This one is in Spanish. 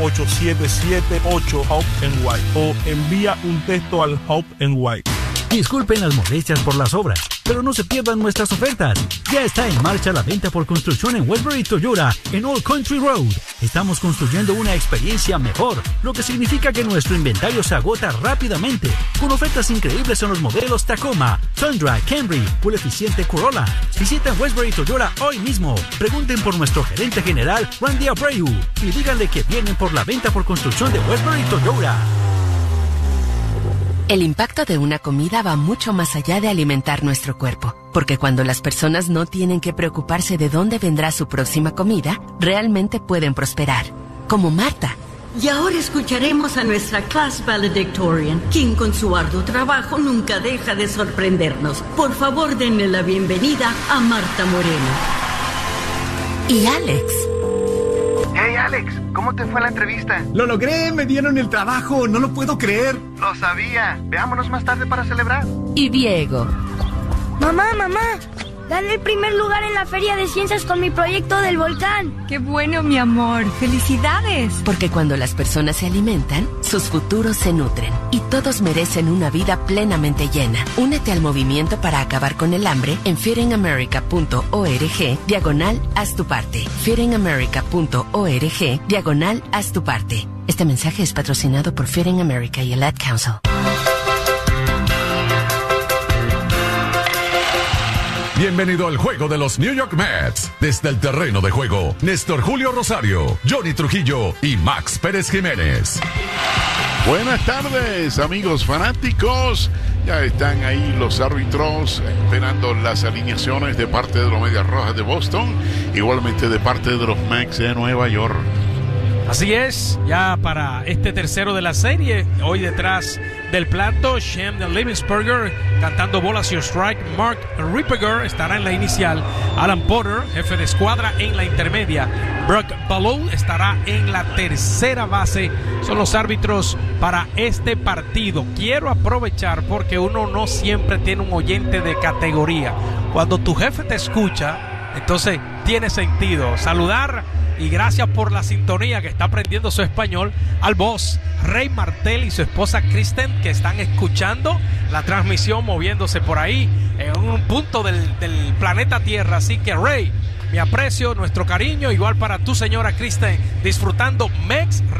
877-8-HOPE-NY o envía un texto al HOPE-NY. Disculpen las molestias por las obras, pero no se pierdan nuestras ofertas. Ya está en marcha la venta por construcción en Westbury Toyota, en Old Country Road. Estamos construyendo una experiencia mejor, lo que significa que nuestro inventario se agota rápidamente, con ofertas increíbles en los modelos Tacoma, Tundra, Camry, Full eficiente Corolla. Visiten Westbury Toyota hoy mismo. Pregunten por nuestro gerente general, Randy Abreu, y díganle que vienen por la venta por construcción de Westbury Toyota. El impacto de una comida va mucho más allá de alimentar nuestro cuerpo, porque cuando las personas no tienen que preocuparse de dónde vendrá su próxima comida, realmente pueden prosperar, como Marta. Y ahora escucharemos a nuestra class valedictorian, quien con su arduo trabajo nunca deja de sorprendernos. Por favor, denle la bienvenida a Marta Moreno. Y Alex. Hey Alex, ¿cómo te fue la entrevista? ¡Lo logré! ¡Me dieron el trabajo! ¡No lo puedo creer! Lo sabía. Veámonos más tarde para celebrar. Y Diego. Mamá, gané el primer lugar en la Feria de Ciencias con mi proyecto del volcán. ¡Qué bueno, mi amor! ¡Felicidades! Porque cuando las personas se alimentan, sus futuros se nutren. Y todos merecen una vida plenamente llena. Únete al movimiento para acabar con el hambre en feedingamerica.org/haz tu parte. feedingamerica.org/haz tu parte. Este mensaje es patrocinado por Feeding America y el Ad Council. Bienvenido al juego de los New York Mets. Desde el terreno de juego, Néstor Julio Rosario, Johnny Trujillo y Max Pérez Jiménez. Buenas tardes, amigos fanáticos. Ya están ahí los árbitros esperando las alineaciones de parte de los Medias Rojas de Boston, igualmente de parte de los Mets de Nueva York. Así es, ya para este tercero de la serie, hoy detrás del plato, Shem Livingsberger cantando Bolas Your Strike, Mark Rippeger estará en la inicial, Alan Porter, jefe de escuadra, en la intermedia, Brock Ballou estará en la tercera base. Son los árbitros para este partido. Quiero aprovechar porque uno no siempre tiene un oyente de categoría. Cuando tu jefe te escucha, entonces tiene sentido saludar. Y gracias por la sintonía, que está aprendiendo su español, al boss Rey Martel y su esposa Kristen, que están escuchando la transmisión moviéndose por ahí en un punto del planeta Tierra. Así que Rey, mi aprecio, nuestro cariño, igual para tu señora Kristen, disfrutando Mex